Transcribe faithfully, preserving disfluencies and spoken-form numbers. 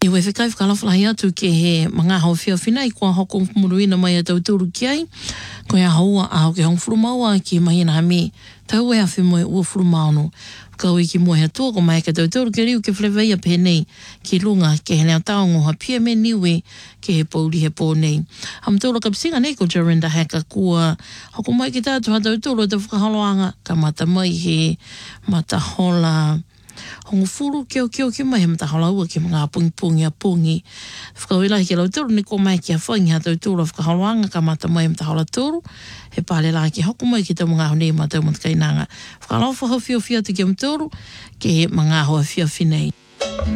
E we whikai whakalawhalahi atu ke he mga hau whia whina i kua hoko muruina mai a tauturu ki ai. Ko ia haua a ke hong whurumaua ki mahina hami. Tau e a whimoe ua whurumaunu. Kau i ki moe hatua ko mai ka tauturu ke riu ke whlewai a penei ki lunga ke he leo taongo ha pia me niwe ke he pauri he pōnei. Hamtoro kapsinga nei ko Jarinda Haka kua hoko mai ki tātu ha tauturu te whakahaloanga ka mata mai he matahola hongo furu keo keo ki mai he matahola ua ki mga pungi pungi a pungi. Whakawila ki tauturu ni ko mai ki a whaingi ha tauturu whakahaloanga ka mata mai he matahola turu. He pāle la ki hoko mai ki tau mga honei ma tau matakainanga. Whakalau whahau whio whio te ki am tōru ke he mga hoa whio whinei.